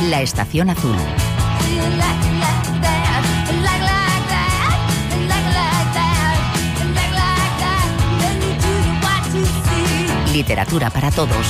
La Estación Azul. Literatura para todos.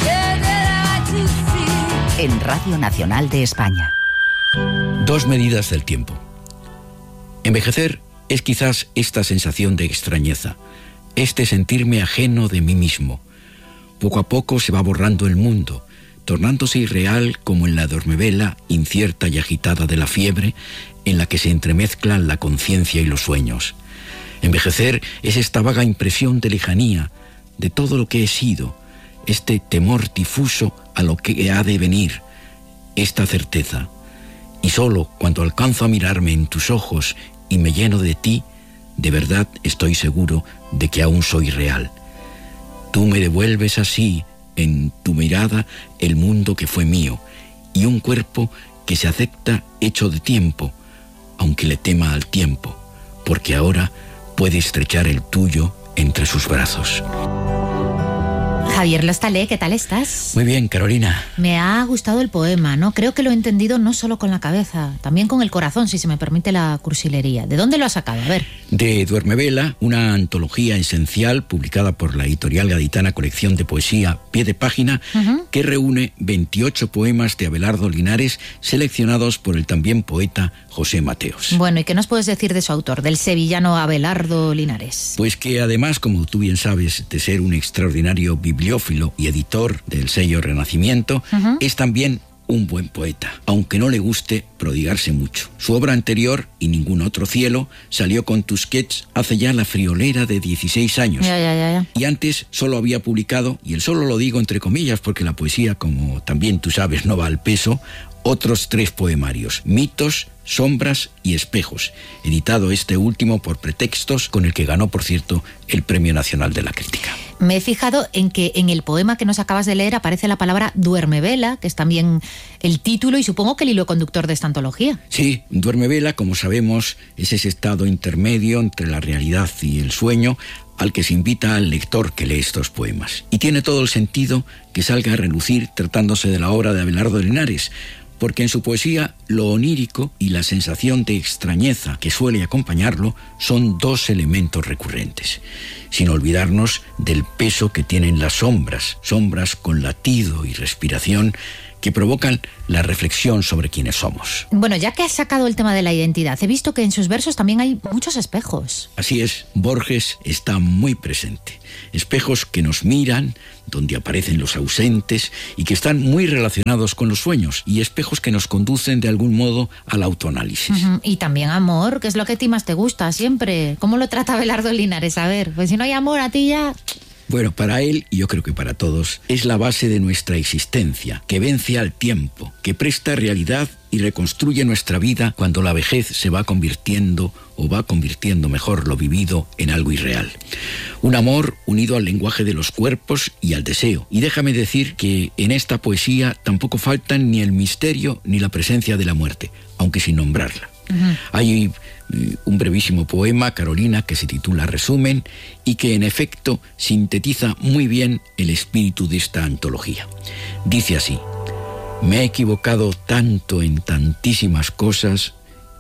En Radio Nacional de España. Dos medidas del tiempo. Envejecer es quizás esta sensación de extrañeza, este sentirme ajeno de mí mismo. Poco a poco se va borrando el mundo, tornándose irreal como en la dormevela incierta y agitada de la fiebre, en la que se entremezclan la conciencia y los sueños. Envejecer es esta vaga impresión de lejanía, de todo lo que he sido, este temor difuso a lo que ha de venir, esta certeza. Y solo cuando alcanzo a mirarme en tus ojos y me lleno de ti, de verdad estoy seguro de que aún soy real. Tú me devuelves así, en tu mirada, el mundo que fue mío, y un cuerpo que se acepta hecho de tiempo, aunque le tema al tiempo, porque ahora puede estrechar el tuyo entre sus brazos. Javier Lostalé, ¿qué tal estás? Muy bien, Carolina. Me ha gustado el poema, ¿no? Creo que lo he entendido no solo con la cabeza, también con el corazón, si se me permite la cursilería. ¿De dónde lo has sacado? A ver. De Duermevela, una antología esencial publicada por la editorial gaditana Colección de Poesía Pie de Página, que reúne 28 poemas de Abelardo Linares seleccionados por el también poeta José Mateos. Bueno, ¿y qué nos puedes decir de su autor, del sevillano Abelardo Linares? Pues que además, como tú bien sabes, de ser un extraordinario bibliófilo y editor del sello Renacimiento, es también un buen poeta, aunque no le guste prodigarse mucho. Su obra anterior, Y ningún otro cielo, salió con Tusquets hace ya la friolera de 16 años. Ya. Y antes solo había publicado, y el solo lo digo entre comillas porque la poesía, como también tú sabes, no va al peso, otros 3 poemarios: Mitos, Sombras y Espejos, editado este último por Pretextos, con el que ganó, por cierto, el Premio Nacional de la Crítica. Me he fijado en que en el poema que nos acabas de leer aparece la palabra Duermevela, que es también el título y supongo que el hilo conductor de esta antología. Sí, Duermevela, como sabemos, es ese estado intermedio entre la realidad y el sueño al que se invita al lector que lee estos poemas. Y tiene todo el sentido que salga a relucir tratándose de la obra de Abelardo Linares, porque en su poesía lo onírico y la sensación de extrañeza que suele acompañarlo son 2 elementos recurrentes, sin olvidarnos del peso que tienen las sombras con latido y respiración que provocan la reflexión sobre quiénes somos. Bueno, ya que has sacado el tema de la identidad, he visto que en sus versos también hay muchos espejos. Así es, Borges está muy presente. Espejos que nos miran, donde aparecen los ausentes y que están muy relacionados con los sueños, y espejos que nos conducen de algún modo al autoanálisis. Y también amor, que es lo que a ti más te gusta siempre. ¿Cómo lo trata Abelardo Linares? A ver, pues si no hay amor a ti ya... Bueno, para él, y yo creo que para todos, es la base de nuestra existencia, que vence al tiempo, que presta realidad y reconstruye nuestra vida cuando la vejez se va convirtiendo, o va convirtiendo mejor lo vivido, en algo irreal. Un amor unido al lenguaje de los cuerpos y al deseo. Y déjame decir que en esta poesía tampoco faltan ni el misterio ni la presencia de la muerte, aunque sin nombrarla. Hay un brevísimo poema, Carolina, que se titula Resumen y que en efecto sintetiza muy bien el espíritu de esta antología. Dice así: me he equivocado tanto en tantísimas cosas,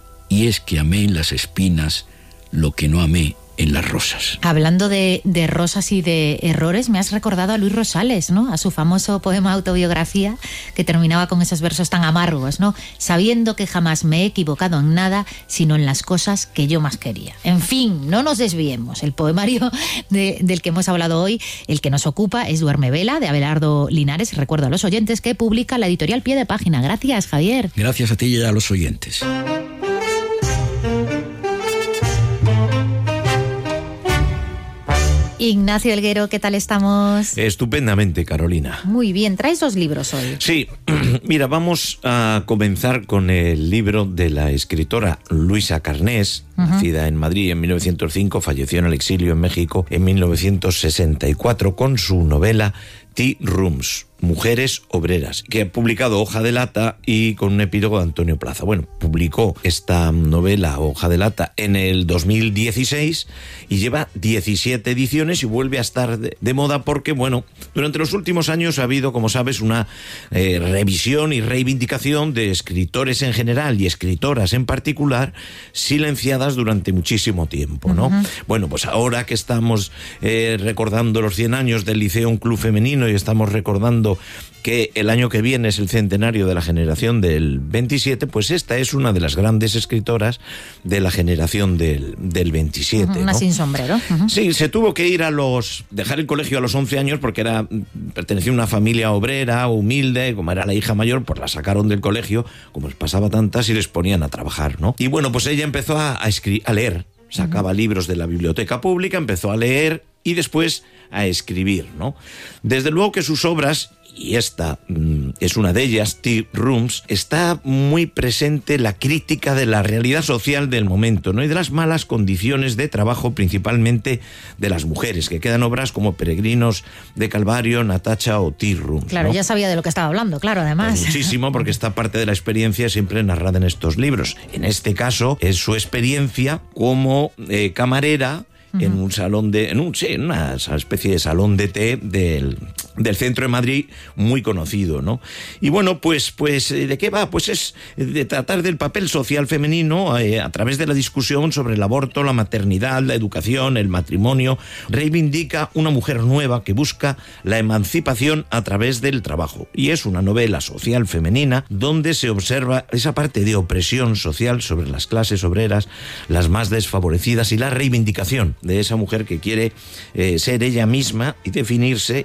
y es que amé en las espinas lo que no amé en las rosas. Hablando de rosas y de errores, me has recordado a Luis Rosales, ¿no? A su famoso poema Autobiografía, que terminaba con esos versos tan amargos, ¿no? Sabiendo que jamás me he equivocado en nada, sino en las cosas que yo más quería. En fin, no nos desviemos. El poemario del que hemos hablado hoy, el que nos ocupa, es Duermevela, de Abelardo Linares. Recuerdo a los oyentes que publica la editorial Pie de Página. Gracias, Javier. Gracias a ti y a los oyentes. Ignacio Elguero, ¿qué tal estamos? Estupendamente, Carolina. Muy bien, traes 2 libros hoy. Sí, mira, vamos a comenzar con el libro de la escritora Luisa Carnés, nacida en Madrid en 1905, falleció en el exilio en México en 1964, con su novela Tea Rooms, Mujeres obreras, que ha publicado Hoja de Lata y con un epílogo de Antonio Plaza. Bueno, publicó esta novela, Hoja de Lata, en el 2016 y lleva 17 ediciones y vuelve a estar de moda porque, bueno, durante los últimos años ha habido, como sabes, una revisión y reivindicación de escritores en general y escritoras en particular silenciadas durante muchísimo tiempo, ¿no? Bueno, pues ahora que estamos recordando los 100 años del Liceo Club Femenino y estamos recordando que el año que viene es el centenario de la generación del 27, pues esta es una de las grandes escritoras de la generación del 27. Una ¿no? sin sombrero. Sí, se tuvo que ir dejar el colegio a los 11 años porque pertenecía a una familia obrera, humilde, como era la hija mayor, pues la sacaron del colegio, como les pasaba tantas, y les ponían a trabajar, ¿no? Y bueno, pues ella empezó a leer, sacaba libros de la biblioteca pública, empezó a leer y después a escribir, ¿no? Desde luego que sus obras, y esta es una de ellas, Tea Rooms, está muy presente la crítica de la realidad social del momento, ¿no? Y de las malas condiciones de trabajo, principalmente de las mujeres, que quedan obras como Peregrinos de Calvario, Natacha o Tea Rooms. Claro, ¿no? ya sabía de lo que estaba hablando, claro, además. Pues muchísimo, porque esta parte de la experiencia siempre narrada en estos libros. En este caso, es su experiencia como camarera en un salón en una especie de salón de té del centro de Madrid muy conocido, ¿no? Y bueno, pues ¿de qué va? Pues es de tratar del papel social femenino a través de la discusión sobre el aborto, la maternidad, la educación, el matrimonio. Reivindica una mujer nueva que busca la emancipación a través del trabajo. Y es una novela social femenina donde se observa esa parte de opresión social sobre las clases obreras, las más desfavorecidas, y la reivindicación de esa mujer que quiere ser ella misma y definirse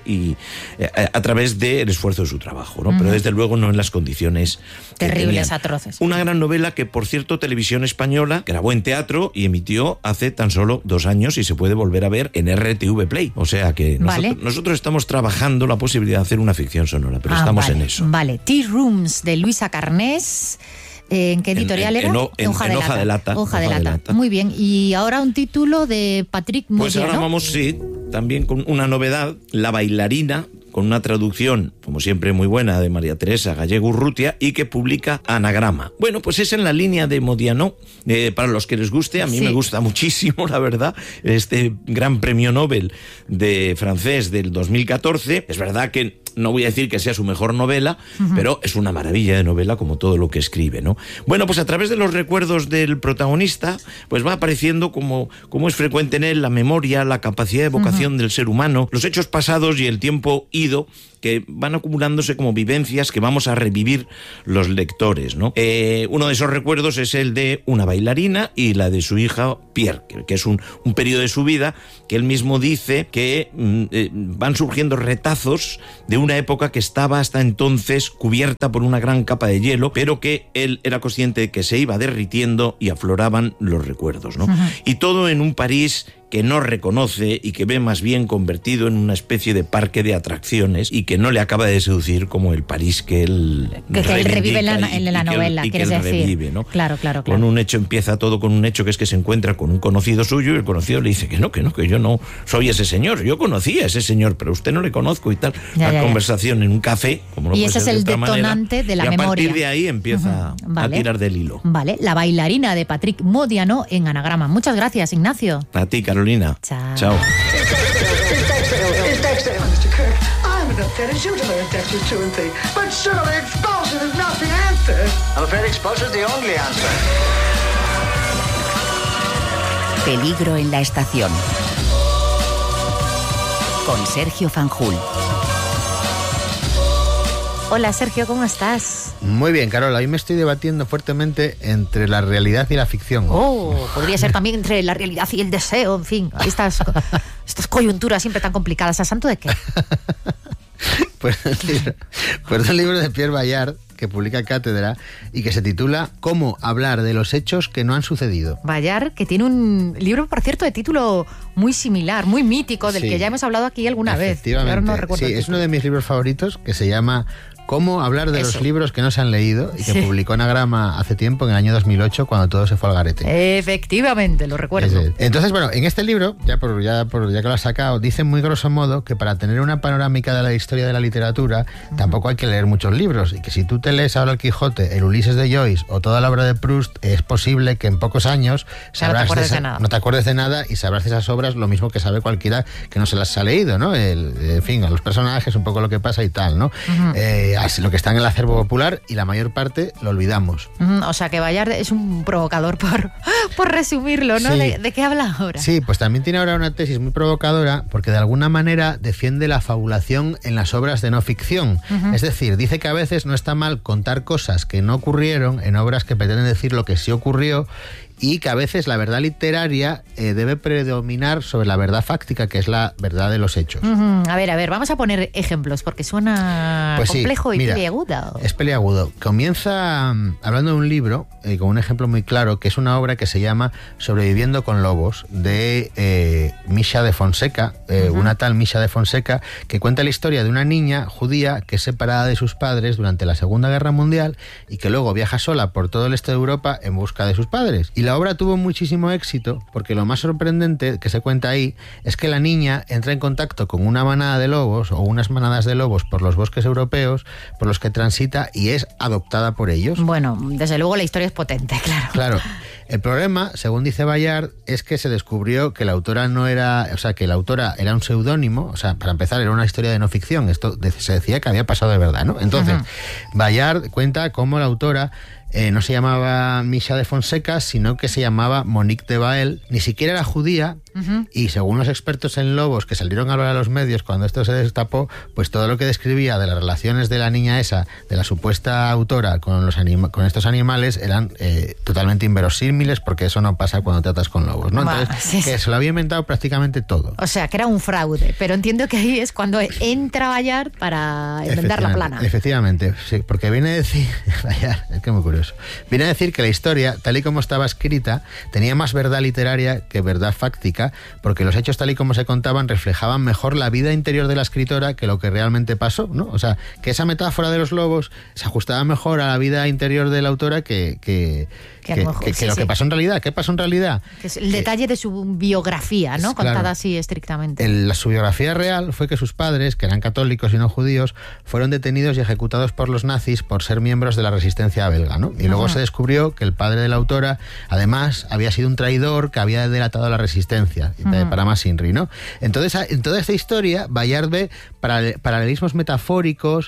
a través del esfuerzo de su trabajo, ¿no? Pero desde luego no en las condiciones terribles, atroces. Una gran novela que, por cierto, Televisión Española grabó en teatro y emitió hace tan solo 2 años y se puede volver a ver en RTV Play. O sea que nosotros estamos trabajando la posibilidad de hacer una ficción sonora, pero estamos en eso. Vale, Tea Rooms de Luisa Carnés. ¿En qué editorial era? Hoja de Lata. Hoja de Lata. Muy bien. Y ahora un título de Patrick Modiano. Pues ahora vamos, sí, también con una novedad, La bailarina, con una traducción, como siempre, muy buena, de María Teresa Gallego Urrutia, y que publica Anagrama. Bueno, pues es en la línea de Modiano, para los que les guste. A mí me gusta muchísimo, la verdad, este gran premio Nobel de francés del 2014. Es verdad que no voy a decir que sea su mejor novela, pero es una maravilla de novela, como todo lo que escribe, ¿no? Bueno, pues a través de los recuerdos del protagonista, pues va apareciendo, como es frecuente en él, la memoria, la capacidad de evocación del ser humano, los hechos pasados y el tiempo ido, que van acumulándose como vivencias que vamos a revivir los lectores, ¿no? Uno de esos recuerdos es el de una bailarina y la de su hija Pierre, que es un periodo de su vida que él mismo dice que van surgiendo retazos de una época que estaba hasta entonces cubierta por una gran capa de hielo, pero que él era consciente de que se iba derritiendo y afloraban los recuerdos, ¿no? Y todo en un París que no reconoce y que ve más bien convertido en una especie de parque de atracciones y que no le acaba de seducir como el París que él revive en la novela, quieres decir. Revive, ¿no? Claro. Con un hecho, empieza todo con un hecho que es que se encuentra con un conocido suyo y el conocido le dice que yo no soy ese señor, yo conocí a ese señor, pero usted no le conozco y tal. Una conversación en un café, como no y puede ese ser es el de otra detonante manera, de la y memoria. A partir de ahí empieza a tirar del hilo. Vale, La bailarina de Patrick Modiano en Anagrama. Muchas gracias, Ignacio. A ti, Carolina. Chao. Peligro en la estación. Con Sergio Fanjul. Hola, Sergio, ¿cómo estás? Muy bien, Carola. Hoy me estoy debatiendo fuertemente entre la realidad y la ficción. Podría ser también entre la realidad y el deseo, en fin. Estas coyunturas siempre tan complicadas. ¿A santo de qué? Pues un libro de Pierre Bayard, que publica Cátedra y que se titula ¿Cómo hablar de los hechos que no han sucedido? Bayard, que tiene un libro, por cierto, de título muy similar, muy mítico, del que ya hemos hablado aquí alguna vez. Efectivamente. No recuerdo sí, es uno de mis libros favoritos, que se llama Cómo hablar de Eso. los libros que no se han leído y que Sí. publicó Anagrama hace tiempo, en el año 2008, cuando todo se fue al garete. Efectivamente, lo recuerdo. Ese. Entonces, bueno, en este libro, ya que lo has sacado, dice muy grosso modo que para tener una panorámica de la historia de la literatura tampoco hay que leer muchos libros, y que si tú te lees ahora el Quijote, el Ulises de Joyce o toda la obra de Proust, es posible que en pocos años Ya no te acuerdes de nada. no te acuerdes de nada y sabrás de esas obras lo mismo que sabe cualquiera que no se las ha leído, ¿no? En fin, a los personajes, un poco lo que pasa y tal, ¿no? Así, lo que está en el acervo popular, y la mayor parte lo olvidamos. O sea, que Ballard es un provocador por resumirlo, ¿no? Sí. ¿De qué habla ahora? Sí, pues también tiene ahora una tesis muy provocadora, porque de alguna manera defiende la fabulación en las obras de no ficción. Es decir, dice que a veces no está mal contar cosas que no ocurrieron en obras que pretenden decir lo que sí ocurrió, y que a veces la verdad literaria debe predominar sobre la verdad fáctica, que es la verdad de los hechos. A ver, vamos a poner ejemplos, porque suena Pues sí, complejo y mira, peliagudo. Es peliagudo. Comienza hablando de un libro, con un ejemplo muy claro, que es una obra que se llama Sobreviviendo con lobos, de Misha de Fonseca, una tal Misha de Fonseca, que cuenta la historia de una niña judía que es separada de sus padres durante la Segunda Guerra Mundial y que luego viaja sola por todo el este de Europa en busca de sus padres. Y la obra tuvo muchísimo éxito, porque lo más sorprendente que se cuenta ahí es que la niña entra en contacto con una manada de lobos o unas manadas de lobos por los bosques europeos por los que transita, y es adoptada por ellos. Bueno, desde luego la historia es potente, claro. Claro. El problema, según dice Ballard, es que se descubrió que la autora no era, o sea, que la autora era un seudónimo, o sea, para empezar era una historia de no ficción, esto se decía que había pasado de verdad, ¿no? Entonces, Ballard cuenta cómo la autora no se llamaba Misha de Fonseca, sino que se llamaba Monique de Bael, ni siquiera era judía, y según los expertos en lobos que salieron a hablar a los medios cuando esto se destapó, pues todo lo que describía de las relaciones de la niña esa, de la supuesta autora con con estos animales, eran totalmente inverosímiles, porque eso no pasa cuando tratas con lobos, ¿no? Entonces, Sí. que se lo había inventado prácticamente todo. O sea, que era un fraude, pero entiendo que ahí es cuando entra Ballard para inventar la plana. Efectivamente, sí, porque viene a decir, es que muy curioso, viene a decir que la historia, tal y como estaba escrita, tenía más verdad literaria que verdad fáctica, porque los hechos tal y como se contaban reflejaban mejor la vida interior de la escritora que lo que realmente pasó, ¿no? O sea, que esa metáfora de los lobos se ajustaba mejor a la vida interior de la autora que a lo mejor, sí, lo sí. que pasó en realidad. ¿Qué pasó en realidad? Que es el detalle de su biografía, ¿no? Claro. Contada así estrictamente. Su biografía real fue que sus padres, que eran católicos y no judíos, fueron detenidos y ejecutados por los nazis por ser miembros de la resistencia belga, ¿no? Y luego se descubrió que el padre de la autora, además, había sido un traidor que había delatado a la resistencia, para más Inri, ¿no? Entonces, en toda esta historia, Ballard ve paralelismos metafóricos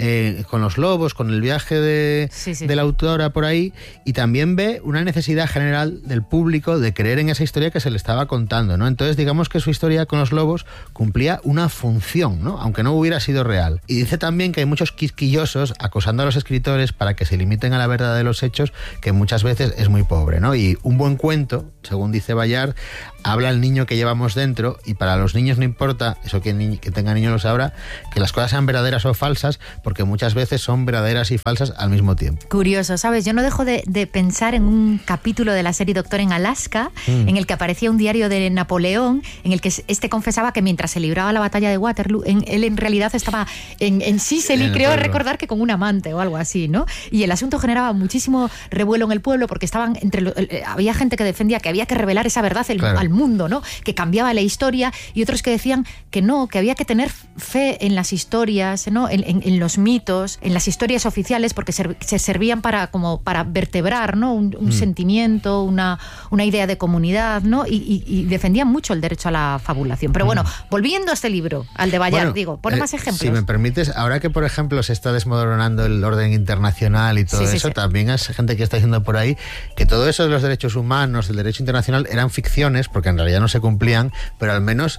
con los lobos, con el viaje de la autora por ahí, y también ve una necesidad general del público de creer en esa historia que se le estaba contando, ¿no? Entonces, digamos que su historia con los lobos cumplía una función, ¿no? Aunque no hubiera sido real. Y dice también que hay muchos quisquillosos acosando a los escritores para que se limiten a la verdad de los hechos, que muchas veces es muy pobre, ¿no? Y un buen cuento, según dice Ballard, habla el niño que llevamos dentro, y para los niños no importa, eso que tenga niño lo sabrá, que las cosas sean verdaderas o falsas, porque muchas veces son verdaderas y falsas al mismo tiempo. Curioso, ¿sabes? Yo no dejo de pensar en un capítulo de la serie Doctor en Alaska, en el que aparecía un diario de Napoleón, en el que este confesaba que mientras se libraba la batalla de Waterloo, él en realidad estaba en Sicily, creo recordar que con un amante o algo así, ¿no? Y el asunto generaba muchísimo revuelo en el pueblo, porque estaban había gente que defendía que había que revelar esa verdad al mundo, ¿no? Que cambiaba la historia, y otros que decían que no, que había que tener fe en las historias, ¿no? En los mitos, en las historias oficiales, porque se servían para vertebrar, ¿no? Un sentimiento, una idea de comunidad, ¿no? Y defendían mucho el derecho a la fabulación. Pero bueno, volviendo a este libro, al de Ballard, pone más ejemplos. Si me permites, ahora que por ejemplo se está desmoronando el orden internacional y todo eso, también hay gente que está diciendo por ahí que todo eso de los derechos humanos, el derecho internacional, eran ficciones, porque en realidad no se cumplían, pero al menos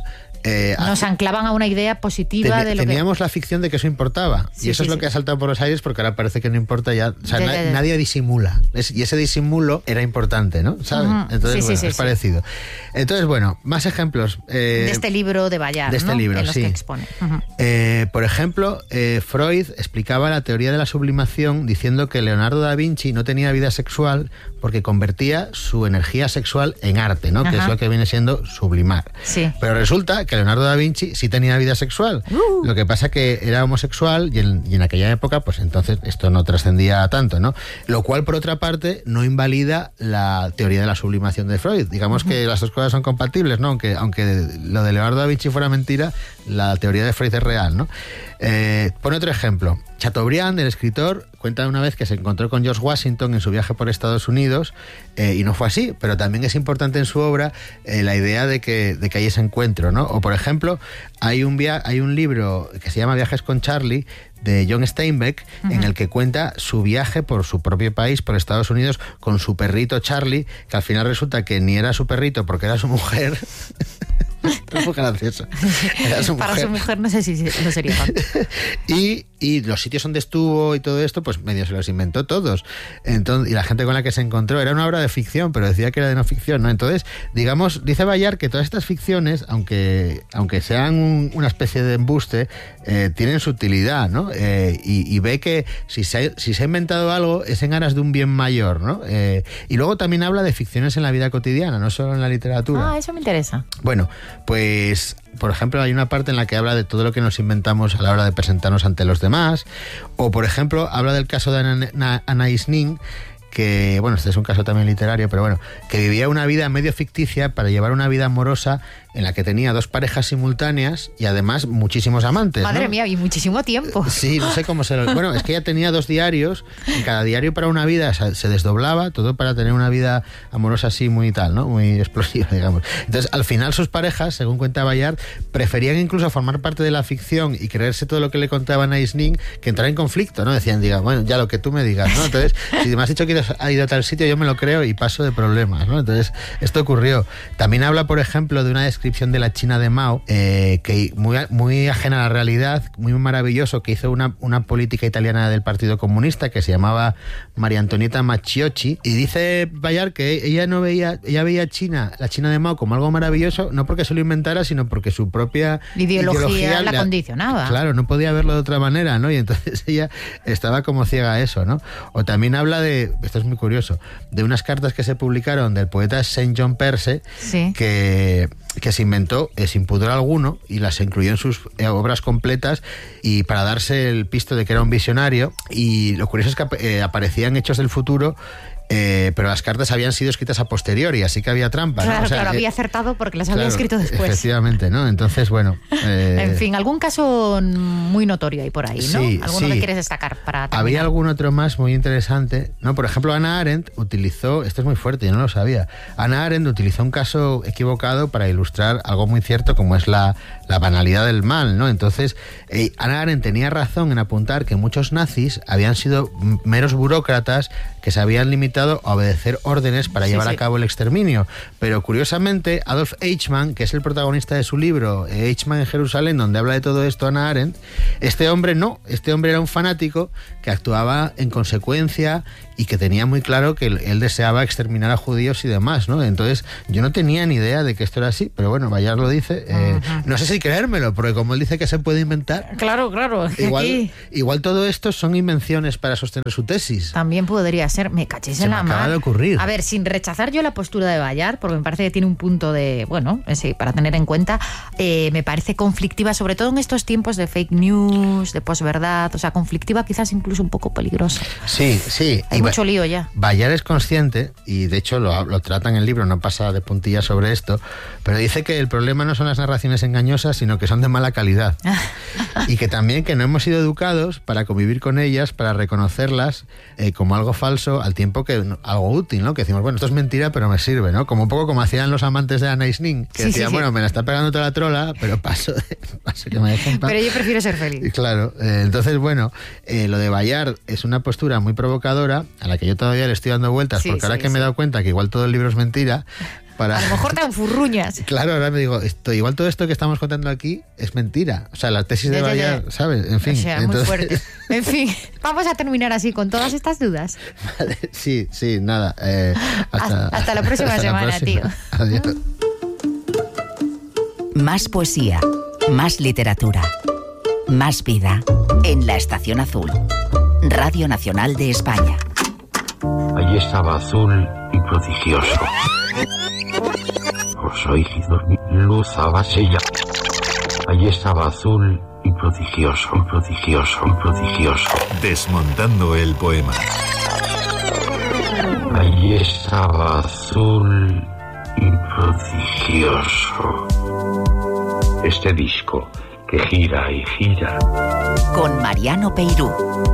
nos anclaban a una idea positiva de lo teníamos la ficción de que eso importaba, y eso es lo que ha saltado por los aires, porque ahora parece que no importa ya, o sea, nadie disimula, y ese disimulo era importante, ¿no? ¿Sabes? Entonces, es parecido. Entonces, bueno, más ejemplos de este libro de Ballard, de este ¿no? libro, en los que expone. Por ejemplo, Freud explicaba la teoría de la sublimación diciendo que Leonardo da Vinci no tenía vida sexual porque convertía su energía sexual en arte, ¿no? Que es lo que viene siendo sublimar. Pero resulta que que Leonardo da Vinci sí tenía vida sexual. Lo que pasa que era homosexual y en aquella época, pues entonces esto no trascendía tanto, ¿no? Lo cual, por otra parte, no invalida la teoría de la sublimación de Freud. Digamos que las dos cosas son compatibles, ¿no? Aunque lo de Leonardo da Vinci fuera mentira, la teoría de Freud es real, ¿no? Pone otro ejemplo. Chateaubriand, el escritor, cuenta una vez que se encontró con George Washington en su viaje por Estados Unidos, y no fue así, pero también es importante en su obra la idea de que hay ese encuentro, ¿no? O, por ejemplo, hay un libro que se llama Viajes con Charlie, de John Steinbeck, en el que cuenta su viaje por su propio país, por Estados Unidos, con su perrito Charlie, que al final resulta que ni era su perrito porque era su mujer. Es muy gracioso. Para su mujer no sé si no sería tanto. Y los sitios donde estuvo y todo esto, pues medio se los inventó todos. Entonces, y la gente con la que se encontró era una obra de ficción, pero decía que era de no ficción, ¿no? Entonces, digamos, dice Ballard que todas estas ficciones, aunque sean una especie de embuste, tienen su utilidad, ¿no? Y ve que si se ha inventado algo es en aras de un bien mayor, ¿no? Y luego también habla de ficciones en la vida cotidiana, no solo en la literatura. Ah, eso me interesa. Bueno, pues, por ejemplo, hay una parte en la que habla de todo lo que nos inventamos a la hora de presentarnos ante los demás, o, por ejemplo, habla del caso de Anais Nin, que, bueno, este es un caso también literario, pero bueno, que vivía una vida medio ficticia para llevar una vida amorosa en la que tenía 2 parejas simultáneas y además muchísimos amantes. Madre ¿no? mía, y muchísimo tiempo. Sí, no sé cómo se lo... Bueno, es que ella tenía 2 diarios, en cada diario para una vida se desdoblaba, todo para tener una vida amorosa así muy tal, ¿no? Muy explosiva, digamos. Entonces, al final sus parejas, según cuenta Ballard, preferían incluso formar parte de la ficción y creerse todo lo que le contaban a Isning que entrar en conflicto, ¿no? Decían, bueno, ya lo que tú me digas, ¿no? Entonces, si me has dicho que has ido a tal sitio, yo me lo creo y paso de problemas, ¿no? Entonces, esto ocurrió. También habla, por ejemplo, de una descripción de la China de Mao, que muy ajena a la realidad, muy maravilloso, que hizo una política italiana del Partido Comunista que se llamaba María Antonieta Machiocchi, y dice Ballard que ella veía la China de Mao como algo maravilloso, no porque se lo inventara, sino porque su propia ideología la condicionaba. Claro, no podía verlo de otra manera, ¿no? Y entonces ella estaba como ciega a eso, ¿no? O también habla esto es muy curioso, de unas cartas que se publicaron del poeta Saint John Perse, sí, que se inventó sin pudor alguno y las incluyó en sus obras completas, y para darse el pisto de que era un visionario. Y lo curioso es que aparecían hechos del futuro, pero las cartas habían sido escritas a posteriori, así que había trampa, ¿no? Claro, o sea, había acertado porque las había escrito después. Efectivamente, ¿no? Entonces, bueno... En fin, algún caso muy notorio ahí por ahí, ¿no? Sí, ¿Alguno que quieres destacar para terminar? Había algún otro más muy interesante, ¿no? Por ejemplo, Hannah Arendt utilizó... Esto es muy fuerte, yo no lo sabía. Hannah Arendt utilizó un caso equivocado para ilustrar algo muy cierto como es la banalidad del mal, ¿no? Entonces, Hannah Arendt tenía razón en apuntar que muchos nazis habían sido meros burócratas que se habían limitado a obedecer órdenes para llevar a cabo el exterminio. Pero curiosamente, Adolf Eichmann, que es el protagonista de su libro Eichmann en Jerusalén, donde habla de todo esto Hannah Arendt, este hombre era un fanático que actuaba en consecuencia y que tenía muy claro que él deseaba exterminar a judíos y demás, ¿no? Entonces, yo no tenía ni idea de que esto era así, pero bueno, Ballard lo dice. No sé si creérmelo, porque como él dice que se puede inventar... Claro. Igual todo esto son invenciones para sostener su tesis. También podría ser, me cachis en la mano. Acaba de ocurrir. A ver, sin rechazar yo la postura de Ballard, porque me parece que tiene un punto de, sí, para tener en cuenta, me parece conflictiva, sobre todo en estos tiempos de fake news, de posverdad, o sea, conflictiva, quizás incluso un poco peligrosa. Sí. Hay mucho lío ya. Ballard es consciente, y de hecho lo trata en el libro, no pasa de puntillas sobre esto, pero dice que el problema no son las narraciones engañosas, sino que son de mala calidad. Y que también que no hemos sido educados para convivir con ellas, para reconocerlas como algo falso, al tiempo que algo útil, ¿no? Que decimos, bueno, esto es mentira, pero me sirve, ¿no? Como un poco como hacían los amantes de Anais Nin, que decían, bueno, me la está pegando toda la trola, pero paso que me dejen paz. Pero yo prefiero ser feliz. Claro, entonces, bueno, lo de Ballard es una postura muy provocadora, a la que yo todavía le estoy dando vueltas, porque ahora que me he dado cuenta que igual todo el libro es mentira... A lo mejor te dan furruñas. Claro, ahora me digo, igual todo esto que estamos contando aquí es mentira. O sea, la tesis de Ballard, ¿sabes? En fin. O sea, entonces... muy fuerte. En fin, vamos a terminar así con todas estas dudas. Vale, sí, nada. Hasta la próxima semana, tío. Adiós. Más poesía, más literatura, más vida en La Estación Azul. Radio Nacional de España. Allí estaba azul y prodigioso. Los oídos luz abasella. Allí estaba azul y prodigioso, prodigioso, prodigioso. Desmontando el poema. Allí estaba azul y prodigioso. Este disco que gira y gira. Con Mariano Peirú.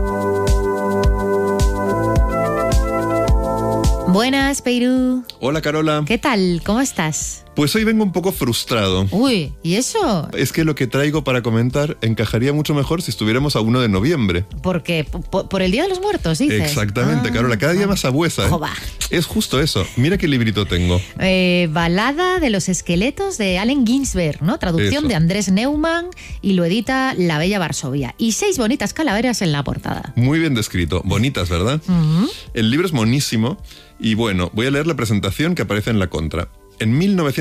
Buenas, Peirú. Hola, Carola. ¿Qué tal? ¿Cómo estás? Pues hoy vengo un poco frustrado. Uy, ¿y eso? Es que lo que traigo para comentar encajaría mucho mejor si estuviéramos a 1 de noviembre. ¿Por qué? ¿Por el Día de los Muertos, dices? Exactamente, Carola. Cada día más sabuesa. Jova. Es justo eso. Mira qué librito tengo. Balada de los esqueletos de Allen Ginsberg, ¿no? Traducción Eso. de Andrés Neumann y lo edita La Bella Varsovia. Y 6 bonitas calaveras en la portada. Muy bien descrito. Bonitas, ¿verdad? El libro es monísimo. Y bueno, voy a leer la presentación que aparece en la contra. En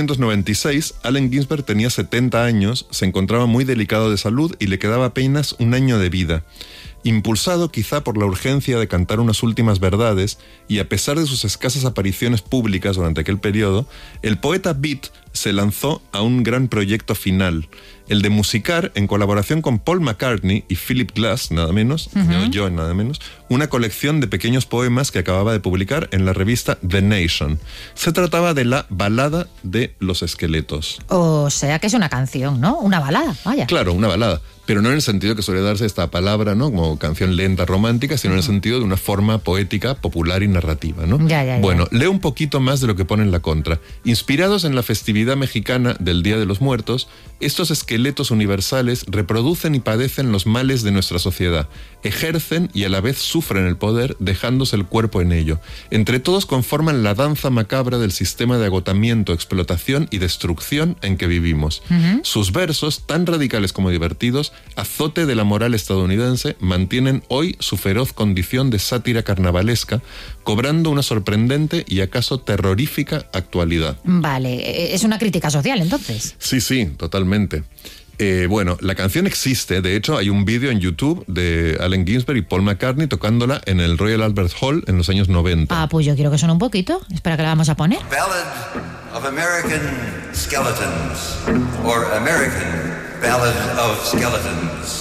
1996, Allen Ginsberg tenía 70 años, se encontraba muy delicado de salud y le quedaba apenas un año de vida. Impulsado quizá por la urgencia de cantar unas últimas verdades, y a pesar de sus escasas apariciones públicas durante aquel periodo, el poeta Beat se lanzó a un gran proyecto final, el de musicar, en colaboración con Paul McCartney y Philip Glass, nada menos, yo nada menos, una colección de pequeños poemas que acababa de publicar en la revista The Nation. Se trataba de la Balada de los Esqueletos. O sea que es una canción, ¿no? Una balada, vaya. Claro, una balada, pero no en el sentido que suele darse esta palabra, ¿no? Como canción lenta, romántica, sino en el sentido de una forma poética, popular y narrativa, ¿no? Ya. Bueno, leo un poquito más de lo que pone en la contra. Inspirados en la festividad mexicana del Día de los Muertos, estos esqueletos universales reproducen y padecen los males de nuestra sociedad, ejercen y a la vez sufren el poder, dejándose el cuerpo en ello. Entre todos conforman la danza macabra del sistema de agotamiento, explotación y destrucción en que vivimos. Sus versos, tan radicales como divertidos, azote de la moral estadounidense, mantienen hoy su feroz condición de sátira carnavalesca, cobrando una sorprendente y acaso terrorífica actualidad. Vale, es una crítica social, entonces. Sí, totalmente. Bueno, la canción existe, de hecho hay un vídeo en YouTube de Allen Ginsberg y Paul McCartney tocándola en el Royal Albert Hall en los años 90. Ah, pues yo quiero que suene un poquito. Espera, que la vamos a poner. Ballad of American Skeletons, or American Ballad of Skeletons.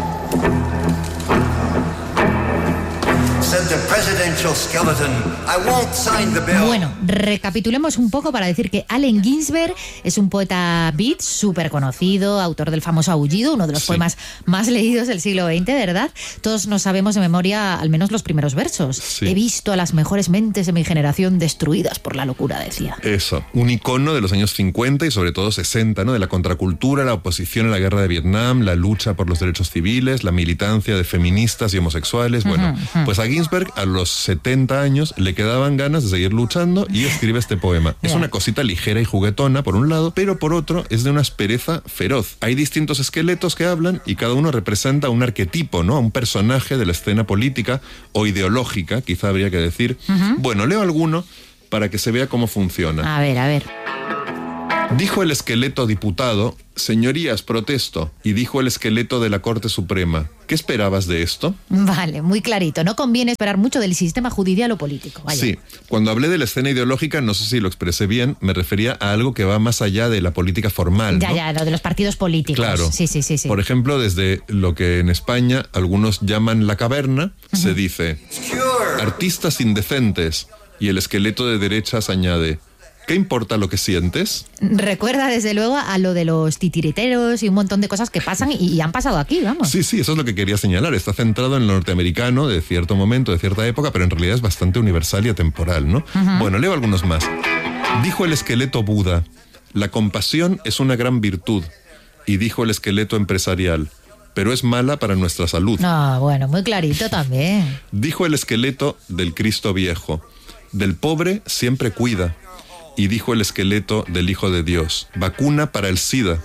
Said the presidential skeleton, I won't sign the bill. Bueno, recapitulemos un poco para decir que Allen Ginsberg es un poeta beat súper conocido, autor del famoso Aullido, uno de los poemas más leídos del siglo XX, ¿verdad? Todos nos sabemos de memoria al menos los primeros versos. Sí. He visto a las mejores mentes de mi generación destruidas por la locura, decía. Eso, un icono de los años 50 y sobre todo 60, ¿no? De la contracultura, la oposición a la guerra de Vietnam, la lucha por los derechos civiles, la militancia de feministas y homosexuales. Bueno, pues a Ginsberg a los 70 años le quedaban ganas de seguir luchando y escribe este poema. Es una cosita ligera y juguetona por un lado, pero por otro es de una aspereza feroz. Hay distintos esqueletos que hablan y cada uno representa un arquetipo, ¿no? Un personaje de la escena política o ideológica, quizá habría que decir. Bueno, leo alguno para que se vea cómo funciona. A ver. Dijo el esqueleto diputado, señorías, protesto, y dijo el esqueleto de la Corte Suprema, ¿qué esperabas de esto? Vale, muy clarito. No conviene esperar mucho del sistema judicial o político. Vaya. Sí, cuando hablé de la escena ideológica, no sé si lo expresé bien, me refería a algo que va más allá de la política formal, ¿no? Ya, lo de los partidos políticos. Claro. Sí. Por ejemplo, desde lo que en España algunos llaman la caverna, se dice, artistas indecentes, y el esqueleto de derechas añade, ¿qué importa lo que sientes? Recuerda desde luego a lo de los titiriteros y un montón de cosas que pasan y han pasado aquí, vamos. Sí, eso es lo que quería señalar. Está centrado en lo norteamericano de cierto momento, de cierta época, pero en realidad es bastante universal y atemporal, ¿no? Bueno, leo algunos más. Dijo el esqueleto Buda, la compasión es una gran virtud. Y dijo el esqueleto empresarial, pero es mala para nuestra salud. No, bueno, muy clarito también. Dijo el esqueleto del Cristo viejo, del pobre siempre cuida. Y dijo el esqueleto del Hijo de Dios, vacuna para el SIDA.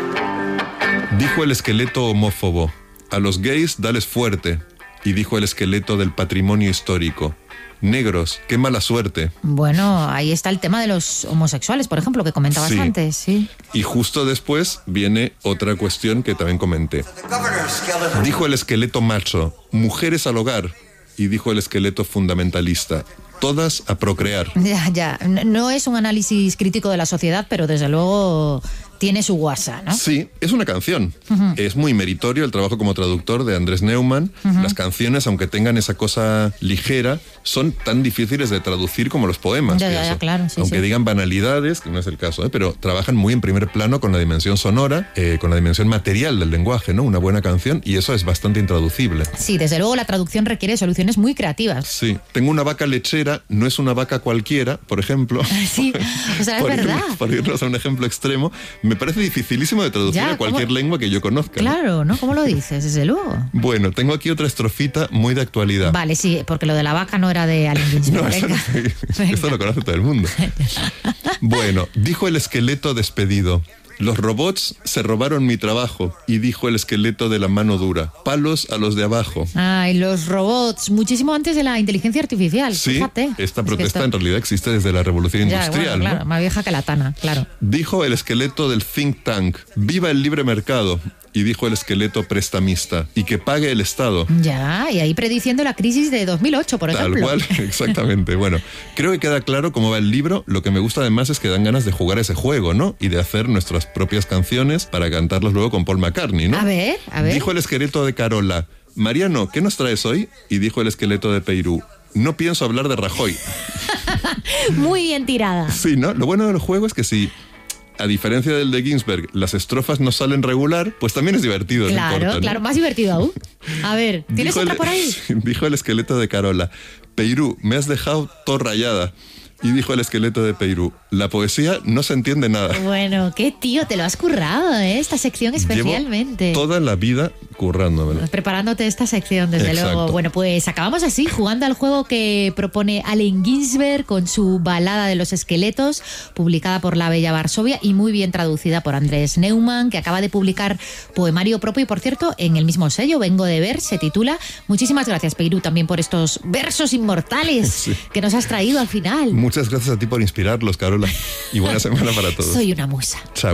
Dijo el esqueleto homófobo, a los gays dales fuerte. Y dijo el esqueleto del patrimonio histórico, negros, qué mala suerte. Bueno, ahí está el tema de los homosexuales, por ejemplo, que comentabas antes, sí. Y justo después viene otra cuestión que también comenté. Dijo el esqueleto macho, mujeres al hogar. Y dijo el esqueleto fundamentalista, todas a procrear. Ya. No es un análisis crítico de la sociedad, pero desde luego tiene su guasa, ¿no? Sí, es una canción. Es muy meritorio el trabajo como traductor de Andrés Neumann. Las canciones, aunque tengan esa cosa ligera, son tan difíciles de traducir como los poemas. Ya, claro, sí, aunque digan banalidades, que no es el caso, pero trabajan muy en primer plano con la dimensión sonora, con la dimensión material del lenguaje, ¿no? Una buena canción, y eso es bastante intraducible. Sí, desde luego la traducción requiere soluciones muy creativas. Sí, tengo una vaca lechera, no es una vaca cualquiera, por ejemplo. Sí, o sea, es verdad. Por irnos a un ejemplo extremo, me parece dificilísimo de traducir a cualquier lengua que yo conozca. Claro, ¿no? ¿Cómo lo dices? Desde luego. Bueno, tengo aquí otra estrofita muy de actualidad. Vale, sí, porque lo de la vaca no era de Allen Ginsberg. No, esto lo conoce todo el mundo. Bueno, dijo el esqueleto despedido: los robots se robaron mi trabajo. Y dijo el esqueleto de la mano dura: palos a los de abajo. Ay, los robots, muchísimo antes de la inteligencia artificial. Sí, fíjate. Esta protesta en realidad existe desde la revolución industrial. Bueno, claro, ¿no? más vieja que la tana, claro. Dijo el esqueleto del think tank: viva el libre mercado. Y dijo el esqueleto prestamista: y que pague el Estado. Ya, y ahí prediciendo la crisis de 2008, por ejemplo. Tal cual, exactamente. Bueno, creo que queda claro cómo va el libro. Lo que me gusta además es que dan ganas de jugar ese juego, ¿no? Y de hacer nuestras propias canciones para cantarlas luego con Paul McCartney, ¿no? A ver. Dijo el esqueleto de Carola: Mariano, ¿qué nos traes hoy? Y dijo el esqueleto de Peirú: no pienso hablar de Rajoy. Muy bien tirada. Sí, ¿no? Lo bueno del juego es que si, a diferencia del de Ginsberg, las estrofas no salen regular, pues también es divertido. Claro, no importa, ¿no? claro, más divertido aún. A ver, ¿tienes otra por ahí? Dijo el esqueleto de Carola: Peirú, me has dejado todo rayada. Y dijo el esqueleto de Peirú: la poesía no se entiende nada. Bueno, qué tío, te lo has currado, ¿eh? Esta sección especialmente. Llevo toda la vida currándomelo. Preparándote esta sección, desde Exacto. luego. Bueno, pues acabamos así, jugando al juego que propone Allen Ginsberg con su Balada de los Esqueletos, publicada por La Bella Varsovia y muy bien traducida por Andrés Neumann, que acaba de publicar poemario propio y, por cierto, en el mismo sello, Vengo de Ver, se titula. Muchísimas gracias, Peirú, también por estos versos inmortales que nos has traído al final. Muchas gracias a ti por inspirarlos, Carola. Y buena semana para todos. Soy una musa. Chao.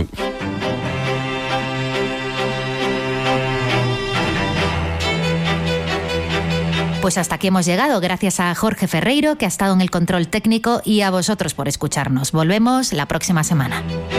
Pues hasta aquí hemos llegado, gracias a Jorge Ferreiro, que ha estado en el control técnico, y a vosotros por escucharnos. Volvemos la próxima semana.